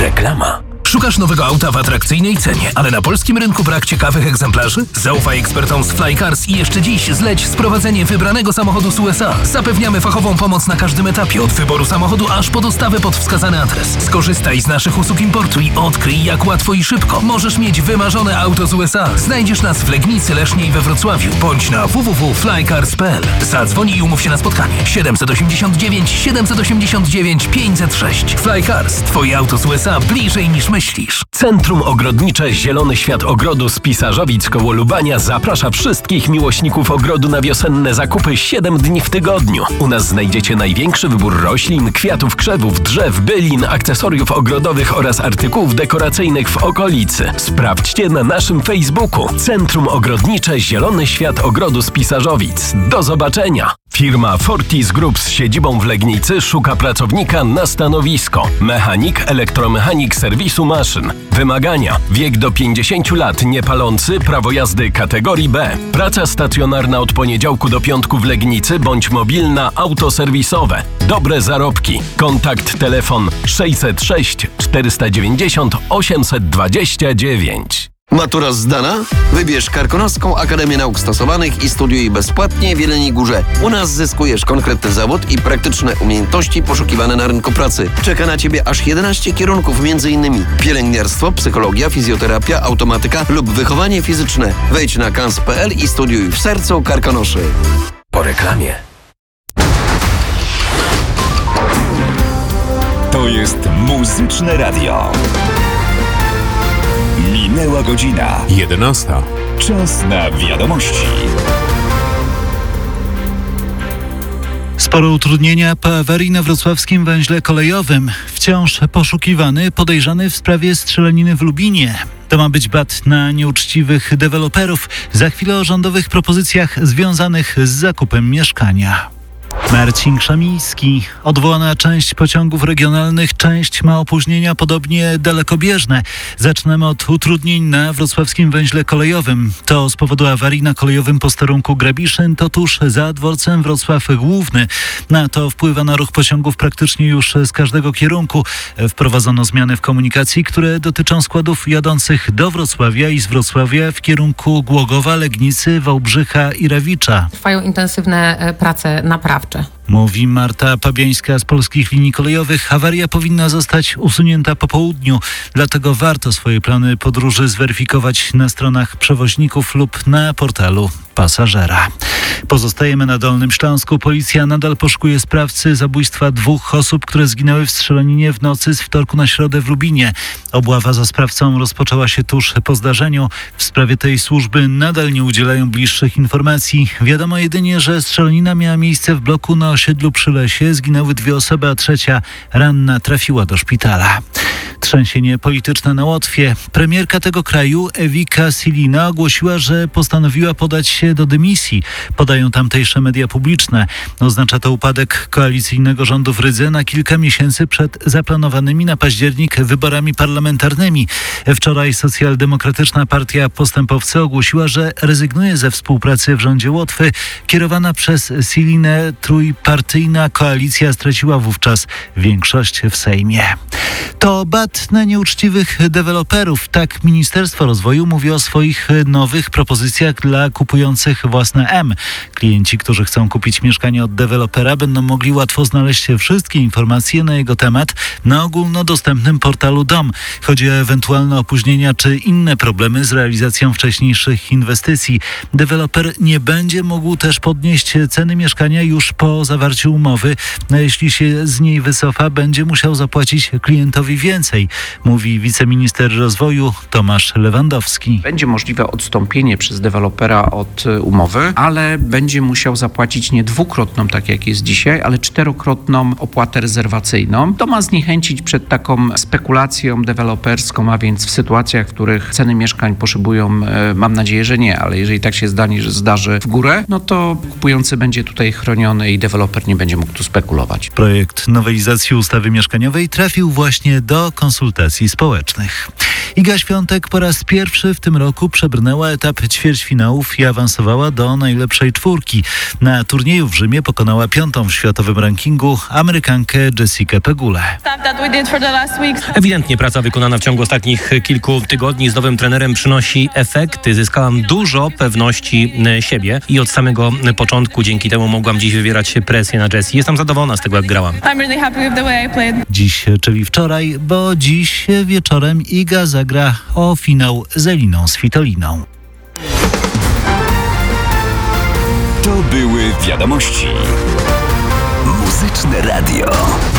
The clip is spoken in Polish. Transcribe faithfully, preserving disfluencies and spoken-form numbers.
Reklama. Szukasz nowego auta w atrakcyjnej cenie, ale na polskim rynku brak ciekawych egzemplarzy? Zaufaj ekspertom z Flycars i jeszcze dziś zleć sprowadzenie wybranego samochodu z U S A. Zapewniamy fachową pomoc na każdym etapie, od wyboru samochodu aż po dostawę pod wskazany adres. Skorzystaj z naszych usług importu i odkryj, jak łatwo i szybko możesz mieć wymarzone auto z U S A. Znajdziesz nas w Legnicy, Lesznie i we Wrocławiu. Bądź na w w w kropka flycars kropka p l. Zadzwoń i umów się na spotkanie. siedem osiem dziewięć siedem osiem dziewięć pięć zero sześć. Flycars. Twoje auto z U S A bliżej niż myślisz. Centrum Ogrodnicze Zielony Świat Ogrodu z Pisarzowic koło Lubania zaprasza wszystkich miłośników ogrodu na wiosenne zakupy siedem dni w tygodniu. U nas znajdziecie największy wybór roślin, kwiatów, krzewów, drzew, bylin, akcesoriów ogrodowych oraz artykułów dekoracyjnych w okolicy. Sprawdźcie na naszym Facebooku. Centrum Ogrodnicze Zielony Świat Ogrodu z Pisarzowic. Do zobaczenia! Firma Fortis Group z siedzibą w Legnicy szuka pracownika na stanowisko. Mechanik, elektromechanik serwisu maszyn. Wymagania: wiek do pięćdziesięciu lat, niepalący, prawo jazdy kategorii B. Praca stacjonarna od poniedziałku do piątku w Legnicy bądź mobilna, autoserwisowe. Dobre zarobki. Kontakt telefon sześćset sześć czterysta dziewięćdziesiąt osiemset dwadzieścia dziewięć. Matura zdana? Wybierz Karkonoską Akademię Nauk Stosowanych i studiuj bezpłatnie w Jeleniej Górze. U nas zyskujesz konkretny zawód i praktyczne umiejętności poszukiwane na rynku pracy. Czeka na Ciebie aż jedenaście kierunków, m.in. pielęgniarstwo, psychologia, fizjoterapia, automatyka lub wychowanie fizyczne. Wejdź na kans kropka p l i studiuj w sercu Karkonoszy. Po reklamie. To jest Muzyczne Radio. Minęła godzina. jedenasta. Czas na wiadomości. Spore utrudnienia po awarii na wrocławskim węźle kolejowym. Wciąż poszukiwany podejrzany w sprawie strzelaniny w Lubinie. To ma być bat na nieuczciwych deweloperów. Za chwilę o rządowych propozycjach związanych z zakupem mieszkania. Marcin Krzemiński. Odwołana część pociągów regionalnych, część ma opóźnienia podobnie dalekobieżne. Zaczynamy od utrudnień na wrocławskim węźle kolejowym. To z powodu awarii na kolejowym posterunku Grabiszyn, to tuż za dworcem Wrocław Główny. Na to wpływa na ruch pociągów praktycznie już z każdego kierunku. Wprowadzono zmiany w komunikacji, które dotyczą składów jadących do Wrocławia i z Wrocławia w kierunku Głogowa, Legnicy, Wałbrzycha i Rawicza. Trwają intensywne prace naprawcze. Mówi Marta Pabiańska z Polskich Linii Kolejowych. Awaria powinna zostać usunięta po południu, dlatego warto swoje plany podróży zweryfikować na stronach przewoźników lub na portalu pasażera. Pozostajemy na Dolnym Śląsku. Policja nadal poszukuje sprawcy zabójstwa dwóch osób, które zginęły w strzelaninie w nocy z wtorku na środę w Lubinie. Obława za sprawcą rozpoczęła się tuż po zdarzeniu. W sprawie tej służby nadal nie udzielają bliższych informacji. Wiadomo jedynie, że strzelanina miała miejsce w bloku na osiedlu przy Lesie. Zginęły dwie osoby, a trzecia ranna trafiła do szpitala. Trzęsienie polityczne na Łotwie. Premierka tego kraju, Ewika Silina, ogłosiła, że postanowiła podać się do dymisji. Podają tamtejsze media publiczne. Oznacza to upadek koalicyjnego rządu w Rydze na kilka miesięcy przed zaplanowanymi na październik wyborami parlamentarnymi. Wczoraj Socjaldemokratyczna Partia Postępowcy ogłosiła, że rezygnuje ze współpracy w rządzie Łotwy. Kierowana przez Silinę trójpartyjna koalicja straciła wówczas większość w Sejmie. To bat na nieuczciwych deweloperów. Tak Ministerstwo Rozwoju mówi o swoich nowych propozycjach dla kupujących własne M. Klienci, którzy chcą kupić mieszkanie od dewelopera, będą mogli łatwo znaleźć wszystkie informacje na jego temat na ogólnodostępnym portalu Dom. Chodzi o ewentualne opóźnienia czy inne problemy z realizacją wcześniejszych inwestycji. Deweloper nie będzie mógł też podnieść ceny mieszkania już po zawarciu umowy. No, jeśli się z niej wycofa, będzie musiał zapłacić klientowi więcej, mówi wiceminister rozwoju Tomasz Lewandowski. Będzie możliwe odstąpienie przez dewelopera od umowy, ale będzie musiał zapłacić nie dwukrotną, tak jak jest dzisiaj, ale czterokrotną opłatę rezerwacyjną. To ma zniechęcić przed taką spekulacją deweloperską, a więc w sytuacjach, w których ceny mieszkań poszybują, mam nadzieję, że nie, ale jeżeli tak się zdanie, że zdarzy w górę, no to kupujący będzie tutaj chroniony i deweloper nie będzie mógł tu spekulować. Projekt nowelizacji ustawy mieszkaniowej trafił właśnie właśnie do konsultacji społecznych. Iga Świątek po raz pierwszy w tym roku przebrnęła etap ćwierćfinałów i awansowała do najlepszej czwórki. Na turnieju w Rzymie pokonała piątą w światowym rankingu Amerykankę Jessikę Pegulę. Ewidentnie praca wykonana w ciągu ostatnich kilku tygodni z nowym trenerem przynosi efekty. Zyskałam dużo pewności siebie i od samego początku dzięki temu mogłam dziś wywierać presję na Jessie. Jestem zadowolona z tego, jak grałam. Dziś, czyli wczoraj, bo dziś wieczorem Iga zagra o finał z Eliną Svitoliną. To były wiadomości. Muzyczne Radio.